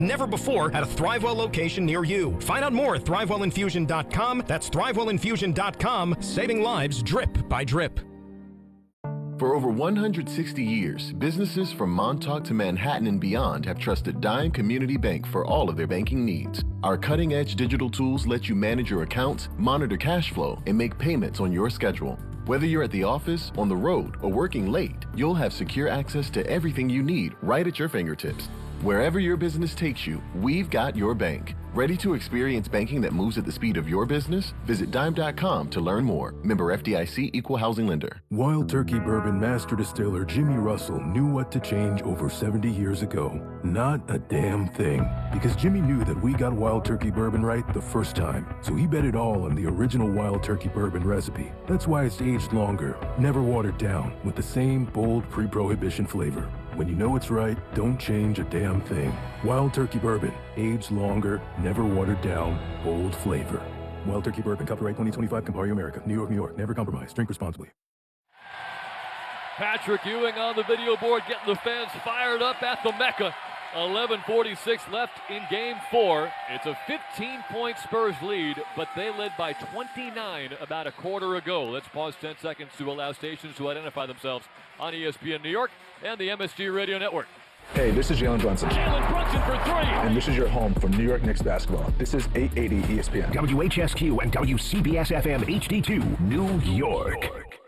Never before at a ThriveWell location near you. Find out more at ThriveWellInfusion.com. That's ThriveWellInfusion.com. Saving lives drip by drip. For over 160 years, businesses from Montauk to Manhattan and beyond have trusted Dime Community Bank for all of their banking needs. Our cutting-edge digital tools let you manage your accounts, monitor cash flow, and make payments on your schedule. Whether you're at the office, on the road, or working late, you'll have secure access to everything you need right at your fingertips. Wherever your business takes you, we've got your bank. Ready to experience banking that moves at the speed of your business? Visit Dime.com to learn more. Member FDIC, Equal Housing Lender. Wild Turkey Bourbon Master Distiller Jimmy Russell knew what to change over 70 years ago. Not a damn thing. Because Jimmy knew that we got Wild Turkey Bourbon right the first time. So he bet it all on the original Wild Turkey Bourbon recipe. That's why it's aged longer, never watered down, with the same bold pre-prohibition flavor. When you know it's right, don't change a damn thing. Wild Turkey Bourbon, aged longer, never watered down, bold flavor. Wild Turkey Bourbon, copyright 2025, Campari America, New York, New York. Never compromise. Drink responsibly. Patrick Ewing on the video board, getting the fans fired up at the Mecca. 11:46 left in Game 4. It's a 15-point Spurs lead, but they led by 29 about a quarter ago. Let's pause 10 seconds to allow stations to identify themselves on ESPN New York and the MSG Radio Network. Hey, this is Jalen Brunson. Jalen Brunson for three. And this is your home for New York Knicks basketball. This is 880 ESPN. WHSQ and WCBS-FM HD2, New York.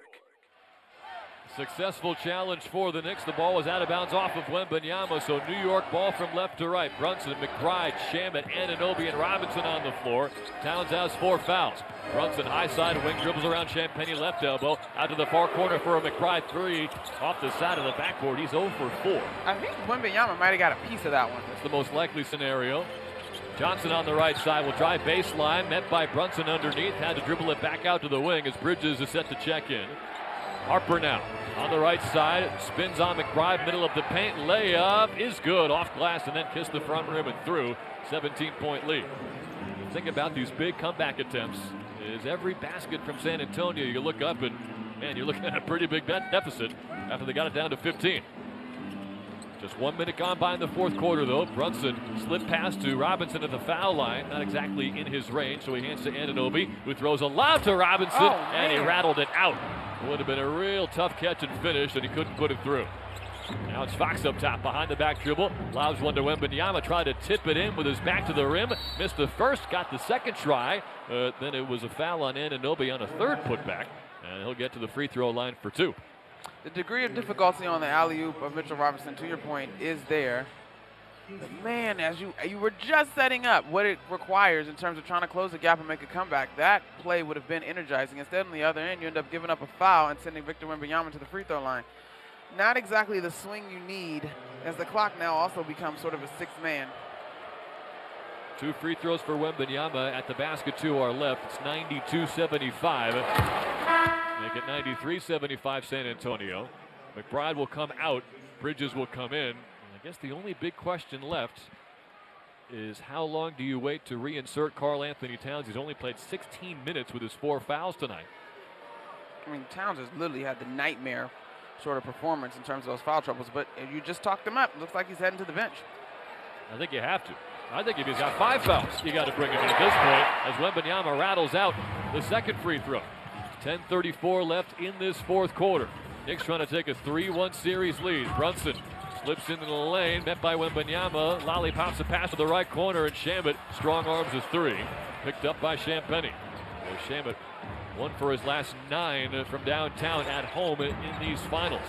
Successful challenge for the Knicks. The ball was out of bounds off of Wembanyama, so New York ball from left to right. Brunson, McBride, Shamet, Anunoby, and Robinson on the floor. Towns has 4 fouls. Brunson, high side wing, dribbles around Champagnie, left elbow, out to the far corner for a McBride three. Off the side of the backboard, he's 0 for 4. I think Wembanyama might have got a piece of that one. That's the most likely scenario. Johnson on the right side will drive baseline, met by Brunson underneath, had to dribble it back out to the wing as Bridges is set to check in. Harper now on the right side, spins on McBride, middle of the paint, layup is good, off glass and then kissed the front rim and through. 17-point lead. The thing about these big comeback attempts is every basket from San Antonio, you look up and, man, you're looking at a pretty big deficit after they got it down to 15. Just 1 minute gone by in the fourth quarter, though. Brunson slipped pass to Robinson at the foul line. Not exactly in his range, so he hands to Anunoby, who throws a lob to Robinson, and he rattled it out. It would have been a real tough catch and finish, and he couldn't put it through. Now it's Fox up top behind the back dribble. Lobs one to Wembanyama, tried to tip it in with his back to the rim. Missed the first, got the second try. Then it was a foul on Anunoby on a third putback, and he'll get to the free throw line for 2. The degree of difficulty on the alley-oop of Mitchell Robinson, to your point, is there. But man, as you were just setting up what it requires in terms of trying to close the gap and make a comeback, that play would have been energizing. Instead, on the other end, you end up giving up a foul and sending Victor Wembanyama to the free throw line. Not exactly the swing you need, as the clock now also becomes sort of a sixth man. 2 free throws for Wembanyama at the basket to our left. It's 92-75. Make it 93-75 San Antonio. McBride will come out. Bridges will come in. I guess the only big question left is how long do you wait to reinsert Karl Anthony Towns? He's only played 16 minutes with his 4 fouls tonight. I mean, Towns has literally had the nightmare sort of performance in terms of those foul troubles, but you just talked him up. Looks like he's heading to the bench. I think you have to. I think if he's got 5 fouls, you got to bring him in at this point as Wembanyama rattles out the second free throw. 10:34 left in this fourth quarter. Knicks trying to take a 3-1 series lead. Brunson slips into the lane, met by Wembanyama. Lollipops a pass to the right corner, and Shamet strong arms a 3. Picked up by Champagnie. Shamet, 1 for his last 9 from downtown at home in these finals.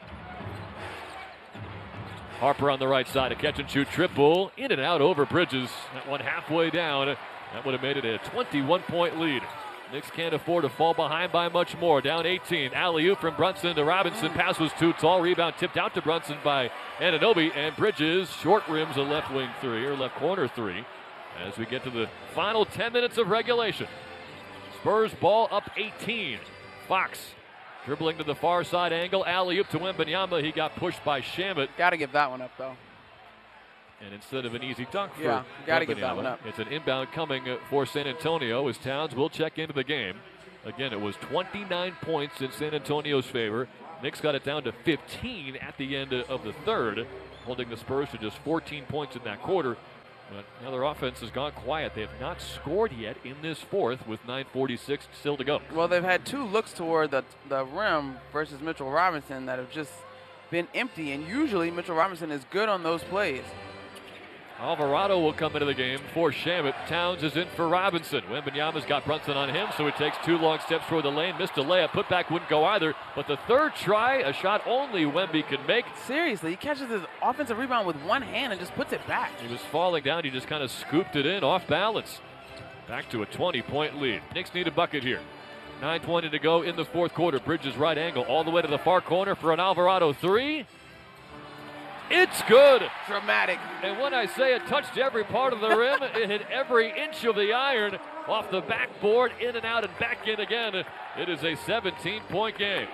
Harper on the right side, a catch and shoot triple. In and out over Bridges. That one halfway down. That would have made it a 21-point lead. Knicks can't afford to fall behind by much more. Down 18. Alley-oop from Brunson to Robinson. Pass was too tall. Rebound tipped out to Brunson by Anunoby. And Bridges short rims a left wing 3 or left corner 3 as we get to the final 10 minutes of regulation. Spurs ball up 18. Fox dribbling to the far side angle. Alley-oop to Wembanyama. He got pushed by Shamet. Got to give that one up, though. And instead of an easy dunk for got to give that one up. It's an inbound coming for San Antonio as Towns will check into the game. Again, it was 29 points in San Antonio's favor. Knicks got it down to 15 at the end of the third, holding the Spurs to just 14 points in that quarter. But now their offense has gone quiet. They have not scored yet in this fourth with 9:46 still to go. Well, they've had 2 looks toward the rim versus Mitchell Robinson that have just been empty, and usually Mitchell Robinson is good on those plays. Alvarado will come into the game for Shamet. Towns is in for Robinson. Wembanyama's got Brunson on him, so he takes 2 long steps toward the lane. Missed a layup. Putback wouldn't go either. But the third try, a shot only Wemby can make. Seriously, he catches his offensive rebound with one hand and just puts it back. He was falling down. He just kind of scooped it in off balance. Back to a 20-point lead. Knicks need a bucket here. 9:20 to go in the fourth quarter. Bridges right angle all the way to the far corner for an Alvarado 3. It's good. Dramatic. And when I say it touched every part of the rim, it hit every inch of the iron off the backboard, in and out and back in again. It is a 17-point game.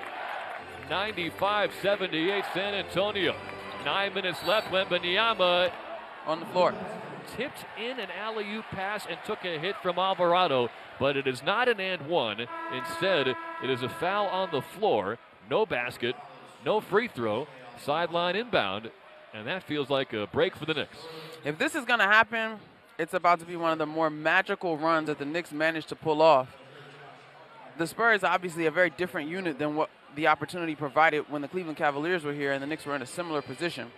95-78 San Antonio. 9 minutes left. Wembanyama on the floor. Tipped in an alley-oop pass and took a hit from Alvarado, but it is not an and one. Instead, it is a foul on the floor. No basket, no free throw, sideline inbound, and that feels like a break for the Knicks. If this is going to happen, it's about to be one of the more magical runs that the Knicks managed to pull off. The Spurs obviously a very different unit than what the opportunity provided when the Cleveland Cavaliers were here and the Knicks were in a similar position.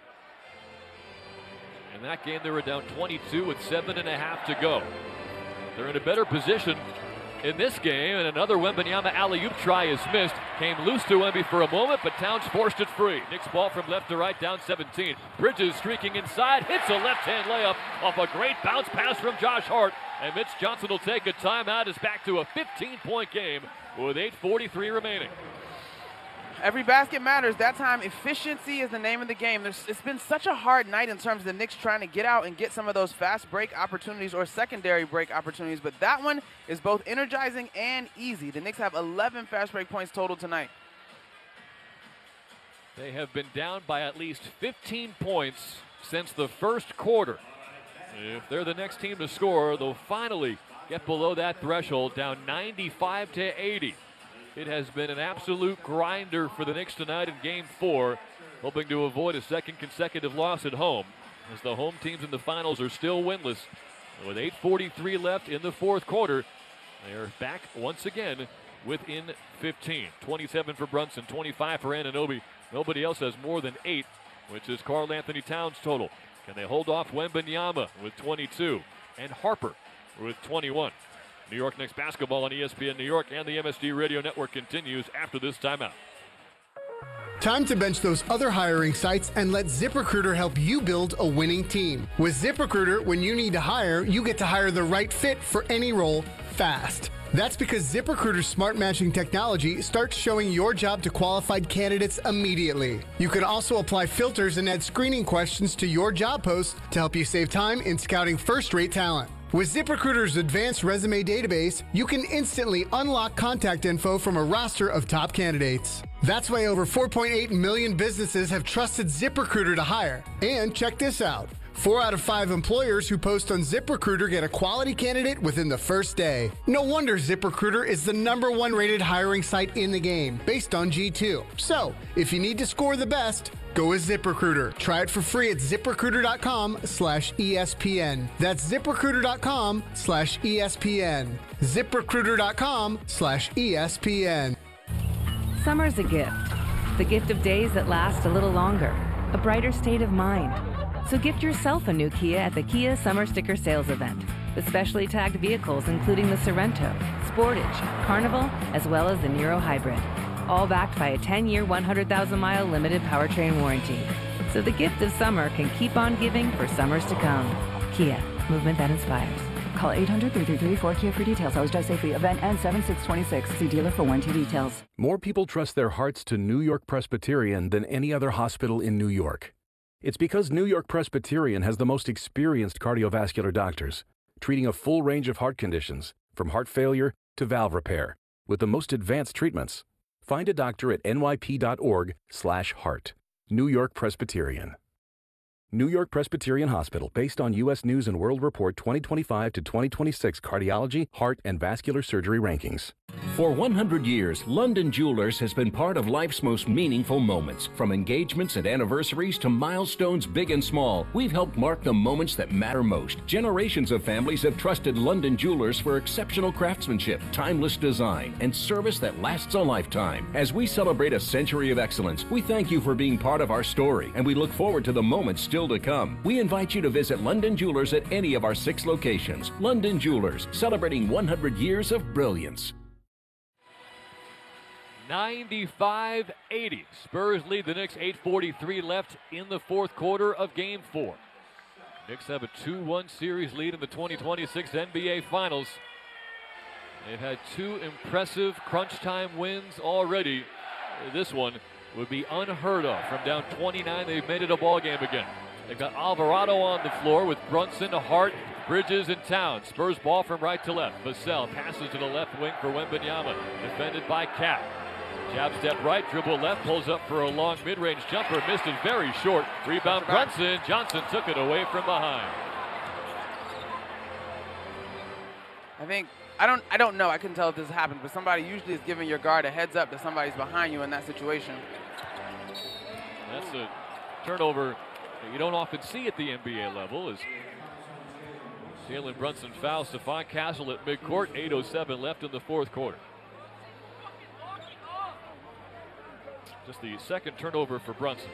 In that game, they were down 22 with 7.5 to go. They're in a better position in this game, and another Wembanyama alley-oop try is missed. Came loose to Wemby for a moment, but Towns forced it free. Knicks ball from left to right, down 17. Bridges streaking inside, hits a left-hand layup off a great bounce pass from Josh Hart. And Mitch Johnson will take a timeout. It's back to a 15-point game with 8:43 remaining. Every basket matters. That time, efficiency is the name of the game. It's been such a hard night in terms of the Knicks trying to get out and get some of those fast break opportunities or secondary break opportunities, but that one is both energizing and easy. The Knicks have 11 fast break points total tonight. They have been down by at least 15 points since the first quarter. If they're the next team to score, they'll finally get below that threshold, down 95-80. It has been an absolute grinder for the Knicks tonight in Game 4, hoping to avoid a second consecutive loss at home, as the home teams in the finals are still winless. With 8:43 left in the fourth quarter, they are back once again within 15. 27 for Brunson, 25 for Anunoby. Nobody else has more than 8, which is Karl Anthony Towns' total. Can they hold off Wembanyama with 22 and Harper with 21? New York Knicks basketball on ESPN New York and the MSG Radio Network continues after this timeout. Time to bench those other hiring sites and let ZipRecruiter help you build a winning team. With ZipRecruiter, when you need to hire, you get to hire the right fit for any role fast. That's because ZipRecruiter's smart matching technology starts showing your job to qualified candidates immediately. You can also apply filters and add screening questions to your job post to help you save time in scouting first-rate talent. With ZipRecruiter's advanced resume database, you can instantly unlock contact info from a roster of top candidates. That's why over 4.8 million businesses have trusted ZipRecruiter to hire. And check this out. 4 out of 5 employers who post on ZipRecruiter get a quality candidate within the first day. No wonder ZipRecruiter is the #1 rated hiring site in the game, based on G2. So, if you need to score the best, go with ZipRecruiter. Try it for free at ZipRecruiter.com/ESPN. That's ZipRecruiter.com/ESPN. ZipRecruiter.com/ESPN. Summer's a gift. The gift of days that last a little longer. A brighter state of mind. So gift yourself a new Kia at the Kia Summer Sticker Sales Event. With specially tagged vehicles including the Sorento, Sportage, Carnival, as well as the Niro Hybrid. All backed by a 10-year, 100,000-mile limited powertrain warranty. So the gift of summer can keep on giving for summers to come. Kia, movement that inspires. Call 800-333-4KIA for details. Sales drive safely. Event ends 7/6/26. See dealer for warranty details. More people trust their hearts to New York Presbyterian than any other hospital in New York. It's because New York Presbyterian has the most experienced cardiovascular doctors, treating a full range of heart conditions, from heart failure to valve repair, with the most advanced treatments. Find a doctor at nyp.org/heart. New York Presbyterian. New York Presbyterian Hospital, based on U.S. News & World Report 2025 to 2026 cardiology, heart, and vascular surgery rankings. For 100 years, London Jewelers has been part of life's most meaningful moments. From engagements and anniversaries to milestones big and small, we've helped mark the moments that matter most. Generations of families have trusted London Jewelers for exceptional craftsmanship, timeless design, and service that lasts a lifetime. As we celebrate a century of excellence, we thank you for being part of our story, and we look forward to the moments still to come. We invite you to visit London Jewelers at any of our 6 locations. London Jewelers, celebrating 100 years of brilliance. 95-80. Spurs lead the Knicks, 8:43 left in the fourth quarter of Game 4. Knicks have a 2-1 series lead in the 2026 NBA Finals. They've had 2 impressive crunch time wins already. This one would be unheard of. From down 29, they've made it a ball game again. They've got Alvarado on the floor with Brunson, Hart, Bridges, and Towns. Spurs ball from right to left. Vassell passes to the left wing for Wembanyama, defended by Cat. Jab step right, dribble left, pulls up for a long mid-range jumper, missed it very short. Rebound Brunson, Johnson took it away from behind. I don't know, I couldn't tell if this happened, but somebody usually is giving your guard a heads up that somebody's behind you in that situation. That's a turnover that you don't often see at the NBA level, as Jalen Brunson fouls Stephon Castle at midcourt, 8:07 left in the fourth quarter. Just the second turnover for Brunson.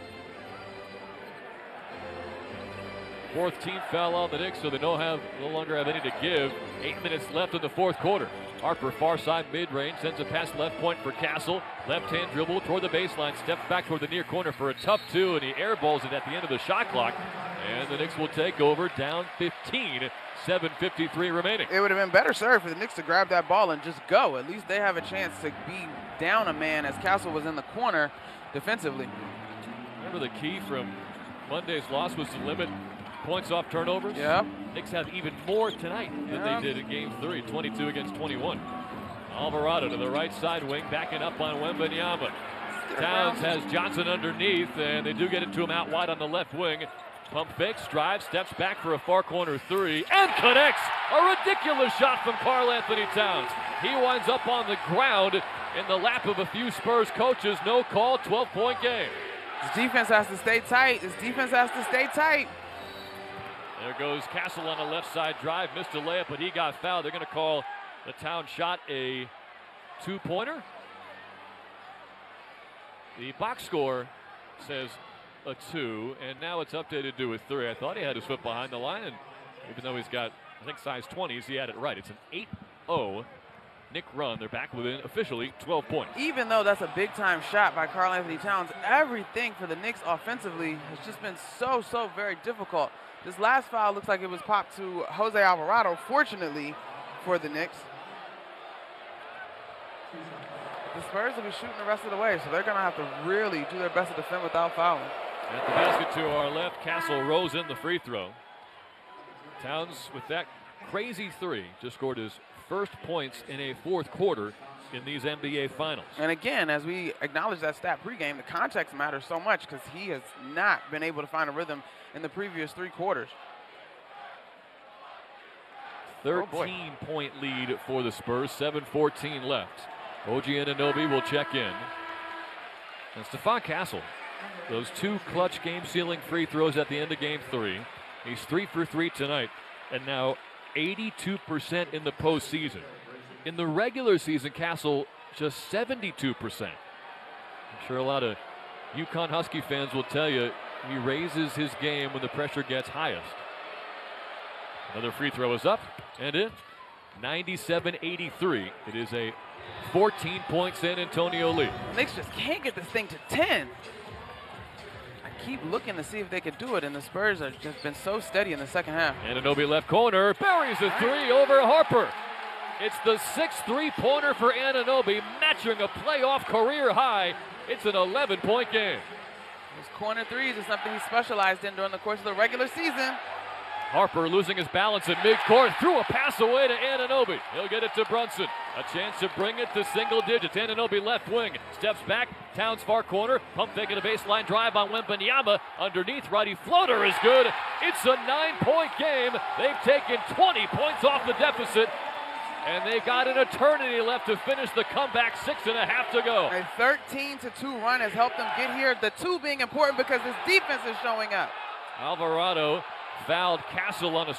4th team foul on the Knicks, so they no longer have any to give. 8 minutes left in the fourth quarter. Harper, far side mid-range, sends a pass left point for Castle. Left-hand dribble toward the baseline, steps back toward the near corner for a tough 2, and he airballs it at the end of the shot clock. And the Knicks will take over, down 15, 7:53 remaining. It would have been better served for the Knicks to grab that ball and just go. At least they have a chance to be down a man as Castle was in the corner defensively. Remember the key from Monday's loss was to limit points off turnovers? Yeah. Knicks have even more tonight than they did in Game 3, 22 against 21. Alvarado to the right side wing, backing up on Wembanyama. Towns has Johnson underneath, and they do get it to him out wide on the left wing. Pump fakes, drives, steps back for a far corner 3, and connects! A ridiculous shot from Karl Anthony Towns. He winds up on the ground in the lap of a few Spurs coaches. No call, 12-point game. This defense has to stay tight. There goes Castle on the left side drive, missed a layup, but he got fouled. They're going to call the Towns shot a 2-pointer. The box score says a 2, and now it's updated to a 3. I thought he had his foot behind the line, and even though he's got, I think, size 20s, he had it right. It's an 8-0 Knick run. They're back within officially 12 points. Even though that's a big-time shot by Karl Anthony Towns, everything for the Knicks offensively has just been so very difficult. This last foul looks like it was popped to Jose Alvarado, fortunately for the Knicks. The Spurs will be shooting the rest of the way, so they're going to have to really do their best to defend without fouling. At the basket to our left, Castle rows in the free throw. Towns, with that crazy 3, just scored his first points in a fourth quarter in these NBA Finals. And again, as we acknowledge that stat pregame, the context matters so much because he has not been able to find a rhythm in the previous 3 quarters. 13-point lead for the Spurs, 7:14 left. OG Anunoby will check in. And Stephon Castle, those 2 clutch game-sealing free throws at the end of Game 3. He's 3 for 3 tonight, and now 82% in the postseason. In the regular season, Castle just 72%. I'm sure a lot of UConn Husky fans will tell you he raises his game when the pressure gets highest. Another free throw is up and in. 97-83. It is a 14-point San Antonio lead. Knicks just can't get this thing to 10. I keep looking to see if they could do it, and the Spurs have just been so steady in the second half. Anunoby left corner, buries the 3 over Harper. It's the 6th three-pointer for Anunoby, matching a playoff career high. It's an 11-point game. His corner threes is something he specialized in during the course of the regular season. Harper losing his balance at midcourt, threw a pass away to Anunoby. He'll get it to Brunson. A chance to bring it to single digits. Anunoby left wing, steps back, Towns far corner, pump fake at a baseline drive on Wembanyama. Underneath, righty floater is good. It's a 9-point game. They've taken 20 points off the deficit, and they've got an eternity left to finish the comeback. 6.5 to go. A 13-2 run has helped them get here. The 2 being important because his defense is showing up. Alvarado fouled Castle on a